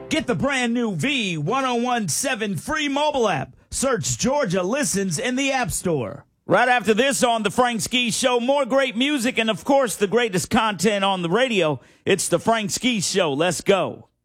Get the brand new V1017 free mobile app. Search Georgia Listens in the App Store. Right after this on The Frank Ski Show, more great music and, of course, the greatest content on the radio. It's The Frank Ski Show. Let's go.